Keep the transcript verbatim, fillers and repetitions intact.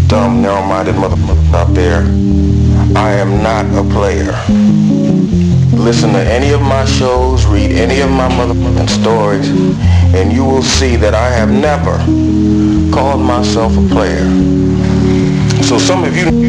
dumb, narrow-minded motherfuckers out there, I am not a player. Listen to any of my shows, read any of my motherfucking stories, and you will see that I have never called myself a player. So some of you